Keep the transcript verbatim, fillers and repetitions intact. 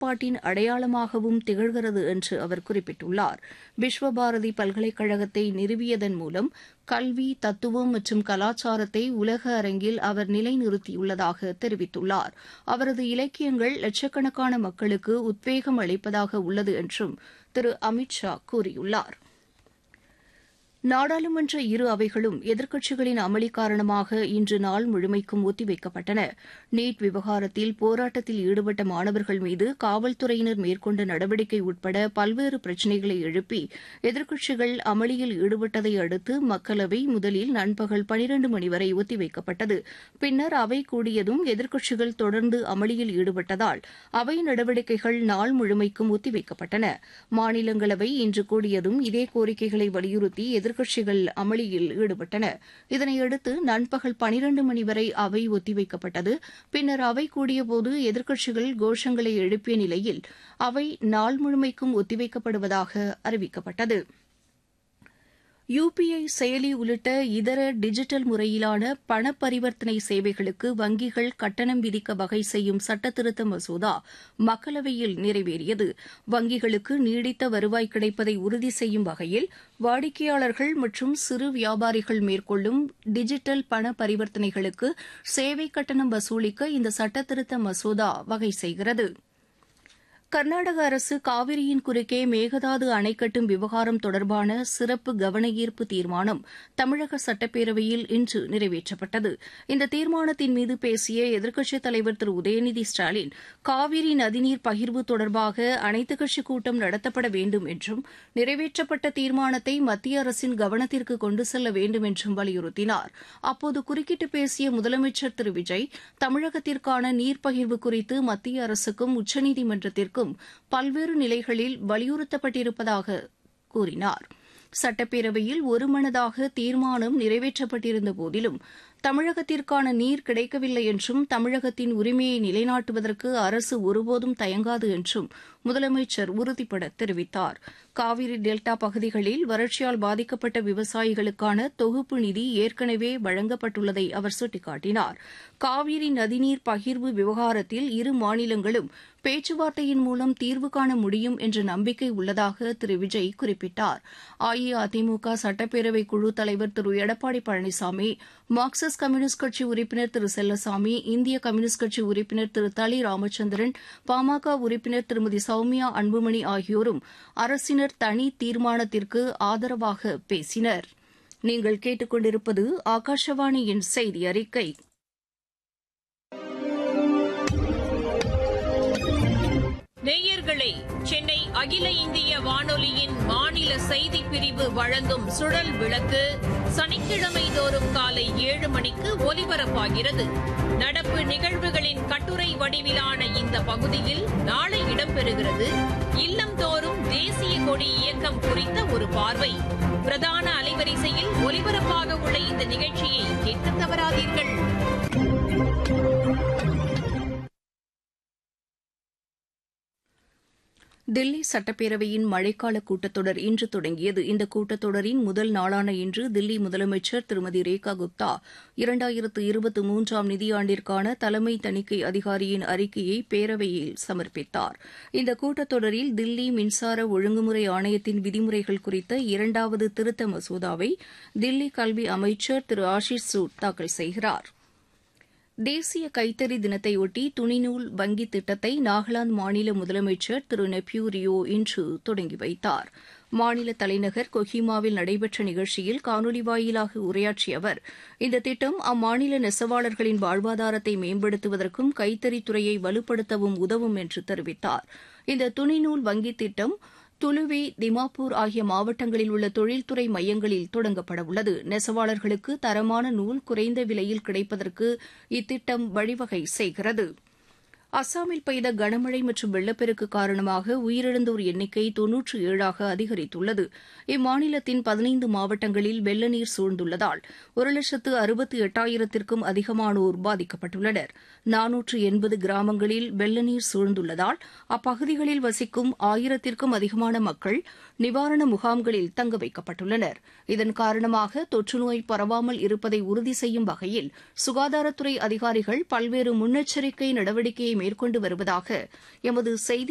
ஒருமைப்பாட்டின் அடையாளமாகவும் திகழ்கிறது என்று அவர் குறிப்பிட்டுள்ளார். விஸ்வபாரதி பல்கலைக்கழகத்தை நிறுவியதன் மூலம் கல்வி, தத்துவம் மற்றும் கலாச்சாரத்தை உலக அரங்கில் அவர் நிலைநிறுத்தியுள்ளதாக தெரிவித்துள்ளார். அவரது இலக்கியங்கள் லட்சக்கணக்கான மக்களுக்கு உத்வேகம் அளிப்பதாக உள்ளது என்றும் திரு அமித் ஷா கூறியுள்ளார். நாடாளுமன்ற இரு அவைகளும் எதிர்க்கட்சிகளின் அமளி காரணமாக இன்று நாள் முழுமைக்கும் ஒத்திவைக்கப்பட்டன. நீட் விவகாரத்தில் போராட்டத்தில் ஈடுபட்ட மாணவர்கள் மீது காவல்துறையினர் மேற்கொண்ட நடவடிக்கை உட்பட பல்வேறு பிரச்சினைகளை எழுப்பி எதிர்க்கட்சிகள் அமளியில் ஈடுபட்டதை அடுத்து மக்களவை முதலில் நண்பகல் பனிரண்டு மணி வரை ஒத்திவைக்கப்பட்டது. பின்னர் அவை கூடியதும் எதிர்க்கட்சிகள் தொடர்ந்து அமளியில் ஈடுபட்டதால் அவை நடவடிக்கைகள் நாள் முழுமைக்கும் ஒத்திவைக்கப்பட்டன. மாநிலங்களவை இன்று கூடியதும் இதே கோரிக்கைகளை வலியுறுத்தி எதிர்க்கட்சிகள் அமளியில் ஈடுபட்டன. இதனையடுத்து நண்பகல் பனிரண்டு மணி வரை அவை ஒத்திவைக்கப்பட்டது. பின்னர் அவை கூடியபோது எதிர்க்கட்சிகள் கோஷங்களை எழுப்பிய நிலையில் அவை நாள் முழுமைக்கும் ஒத்திவைக்கப்படுவதாக அறிவிக்கப்பட்டது. யுபிஐ செயலி உள்ளிட்ட இதர டிஜிட்டல் முறையிலான பண பரிவர்த்தனை சேவைகளுக்கு வங்கிகள் கட்டணம் விதிக்க வகை செய்யும் சட்டத்திருத்த மசோதா மக்களவையில் நிறைவேறியது. வங்கிகளுக்கு நீடித்த வருவாய் கிடைப்பதை உறுதி செய்யும் வகையில் வாடிக்கையாளர்கள் மற்றும் சிறு வியாபாரிகள் மேற்கொள்ளும் டிஜிட்டல் பண பரிவர்த்தனைகளுக்கு சேவை கட்டணம் வசூலிக்க இந்த சட்டத்திருத்த மசோதா வகை செய்கிறது. கர்நாடக அரசு காவிரியின் குறுக்கே மேகதாது அணை கட்டும் விவகாரம் தொடர்பான சிறப்பு கவன ஈர்ப்பு தீர்மானம் தமிழக சட்டப்பேரவையில் இன்று நிறைவேற்றப்பட்டது. இந்த தீர்மானத்தின் மீது பேசிய எதிர்க்கட்சித் தலைவர் திரு உதயநிதி ஸ்டாலின், காவிரி நதிநீர் பகிர்வு தொடர்பாக அனைத்துக் கட்சிக் கூட்டம் நடத்தப்பட வேண்டும் என்றும் நிறைவேற்றப்பட்ட தீர்மானத்தை மத்திய அரசின் கவனத்திற்கு கொண்டு செல்ல வேண்டும் என்றும் வலியுறுத்தினார். அப்போது குறுக்கிட்டு பேசிய முதலமைச்சர் திரு விஜய், தமிழகத்திற்கான நீர் பகிர்வு குறித்து மத்திய அரசுக்கும் உச்சநீதிமன்றத்திற்கும் பல்வேறு நிலைகளில் வலியுறுத்தப்பட்டிருப்பதாக கூறினார். சட்டப்பேரவையில் ஒருமனதாக தீர்மானம் நிறைவேற்றப்பட்டிருந்த போதிலும் தமிழகத்திற்கான நீர் கிடைக்கவில்லை என்றும் தமிழகத்தின் உரிமையை நிலைநாட்டுவதற்கு அரசு ஒருபோதும் தயங்காது என்றும் முதலமைச்சர் உறுதிபட தெரிவித்தார். காவிரி டெல்டா பகுதிகளில் வறட்சியால் பாதிக்கப்பட்ட விவசாயிகளுக்கான தொகுப்பு நிதி ஏற்கனவே வழங்கப்பட்டுள்ளதை அவர் சுட்டிக்காட்டினார். காவிரி நதிநீர் பகிர்வு விவகாரத்தில் இரு மாநிலங்களும் பேச்சுவார்த்தையின் மூலம் தீர்வு காண முடியும் என்ற நம்பிக்கை உள்ளதாக திரு விஜய் குறிப்பிட்டார். அஇஅதிமுக சட்டப்பேரவை குழு தலைவர் திரு எடப்பாடி பழனிசாமி, மார்க்சிஸ்ட் கம்யூனிஸ்ட் கட்சி உறுப்பினர் திரு செல்லசாமி, இந்திய கம்யூனிஸ்ட் கட்சி உறுப்பினர் திரு தளி ராமச்சந்திரன், பாமக உறுப்பினர் திருமதி சௌமியா அன்புமணி ஆகியோரும் அரசினர் தனி தீர்மானத்திற்கு ஆதரவாக பேசினர். நீங்கள் கேட்டுக்கொண்டிருப்பது ஆகாஷவாணியின் செய்தி அறிக்கை. நேயர்களே, சென்னை அகில இந்திய வானொலியின் மாநில செய்திப் பிரிவு வழங்கும் சுழல் விளக்கு சனிக்கிழமை தோறும் காலை ஏழு மணிக்கு ஒலிபரப்பாகிறது. நடப்பு நிகழ்வுகளின் கட்டுரை வடிவிலான இந்த பகுதியில் நாளை இடம்பெறுகிறது இல்லம்தோறும் தேசிய கொடி இயக்கம் குறித்த ஒரு பார்வை. பிரதான அலைவரிசையில் ஒலிபரப்பாக உள்ள இந்த நிகழ்ச்சியை கேட்க தவறாதீர்கள். தில்லி சட்டப்பேரவையின் மழைக்கால கூட்டத்தொடர் இன்று தொடங்கியது. இந்த கூட்டத்தொடரின் முதல் நாளான இன்று தில்லி முதலமைச்சர் திருமதி ரேகா குப்தா இரண்டாயிரத்து இருபத்தி மூன்றாம் நிதியாண்டிற்கான தலைமை தணிக்கை அதிகாரியின் அறிக்கையை பேரவையில் சமர்ப்பித்தார். இந்த கூட்டத்தொடரில் தில்லி மின்சார ஒழுங்குமுறை ஆணையத்தின் விதிமுறைகள் குறித்த இரண்டாவது திருத்த மசோதாவை தில்லி கல்வி அமைச்சர் திரு ஆஷிஷ் சூட் தாக்கல் செய்கிறார். தேசிய கைத்தறி தினத்தையொட்டி துணிநூல் வங்கி திட்டத்தை நாகாலாந்து மாநில முதலமைச்சர் திரு நெப்யூ ரியோ இன்று தொடங்கி வைத்தார். மாநில தலைநகர் கொஹிமாவில் நடைபெற்ற நிகழ்ச்சியில் காணொலி வாயிலாக உரையாற்றிய அவர், இந்த திட்டம் அம்மாநில நெசவாளர்களின் வாழ்வாதாரத்தை மேம்படுத்துவதற்கும் கைத்தறித்துறையை வலுப்படுத்தவும் உதவும் என்று தெரிவித்தார். இந்த துணிநூல் வங்கி திட்டம் துலுவி, திமாப்பூர் ஆகிய மாவட்டங்களில் உள்ள தொழில்துறை மையங்களில் தொடங்கப்பட உள்ளது. நெசவாளர்களுக்கு தரமான நூல் குறைந்த விலையில் கிடைப்பதற்கு இத்திட்டம் வழிவகை செய்கிறது. அஸ்ஸாமில் பெய்த கனமழை மற்றும் வெள்ளப்பெருக்கு காரணமாக உயிரிழந்தோர் எண்ணிக்கை தொன்னூற்று ஏழாக அதிகரித்துள்ளது. இம்மாநிலத்தின் பதினைந்து மாவட்டங்களில் வெள்ள நீர் சூழ்ந்துள்ளதால் ஒரு லட்சத்து அறுபத்து எட்டாயிரத்திற்கும் அதிகமானோர் பாதிக்கப்பட்டுள்ளனர். நானூற்று எண்பது கிராமங்களில் வெள்ள நீர் சூழ்ந்துள்ளதால் அப்பகுதிகளில் வசிக்கும் ஆயிரத்திற்கும் அதிகமான மக்கள் நிவாரண முகாம்களில் தங்க வைக்கப்பட்டுள்ளனர். இதன் காரணமாக தொற்றுநோய் பரவாமல் இருப்பதை உறுதி செய்யும் வகையில் சுகாதாரத்துறை அதிகாரிகள் பல்வேறு முன்னெச்சரிக்கை நடவடிக்கையை மேற்கொண்டு வருவதாக எமது செய்தி